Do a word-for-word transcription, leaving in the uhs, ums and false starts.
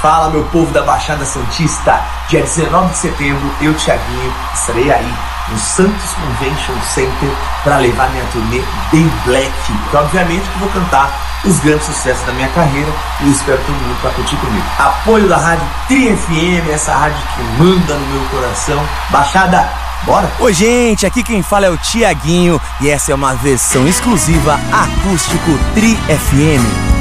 Fala, meu povo da Baixada Santista. Dia dezenove de setembro, eu, Thiaguinho, estarei aí no Santos Convention Center para levar minha turnê Day Black. Que obviamente que vou cantar os grandes sucessos da minha carreira e espero todo mundo para curtir comigo. Apoio da Rádio Tri F M, essa rádio que manda no meu coração. Baixada, bora! Oi, gente, aqui quem fala é o Thiaguinho e essa é uma versão exclusiva acústico Tri F M.